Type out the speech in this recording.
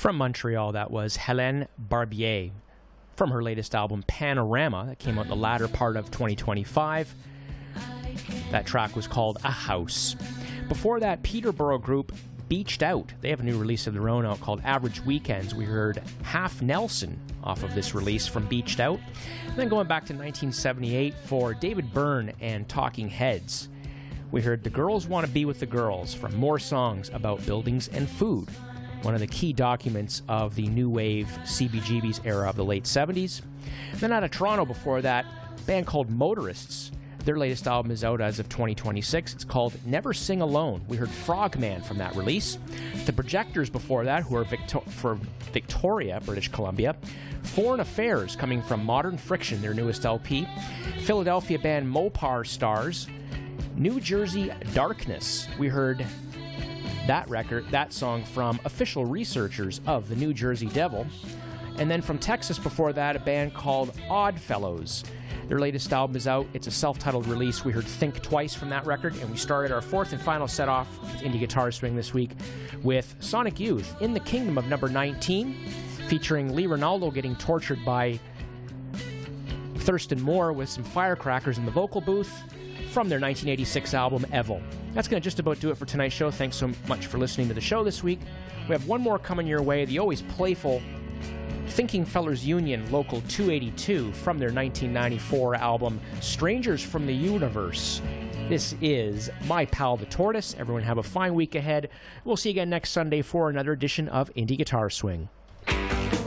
From Montreal, that was Hélène Barbier from her latest album Panorama that came out in the latter part of 2025. That track was called A House. Before that, Peterborough group Beached Out. They have a new release of their own out called Average Weekends. We heard Half Nelson off of this release from Beached Out. And then going back to 1978 for David Byrne and Talking Heads, we heard The Girls Want to Be with the Girls from More Songs About Buildings and Food, one of the key documents of the new wave CBGB's era of the late 70s. Then out of Toronto before that, a band called Motorists. Their latest album is out as of 2026. It's called Never Sing Alone. We heard Frogman from that release. The Projectors before that, who are for Victoria, British Columbia. Foreign Affairs, coming from Modern Friction, their newest LP. Philadelphia band Mopar Stars. New Jersey Darkness. We heard that song from official researchers of the New Jersey Devil. And then from Texas before that, a band called Oddfellows. Their latest album is out. It's a self-titled release. We heard Think Twice from that record, and we started our fourth and final set off with Indie Guitar Swing this week with Sonic Youth, In the Kingdom of Number 19, featuring Lee Ronaldo getting tortured by Thurston Moore with some firecrackers in the vocal booth from their 1986 album, Evil. That's going to just about do it for tonight's show. Thanks so much for listening to the show this week. We have one more coming your way, the always playful Thinking Fellers Union Local 282 from their 1994 album Strangers from the Universe. This is My Pal the Tortoise. Everyone have a fine week ahead. We'll see you again next Sunday for another edition of Indie Guitar Swing.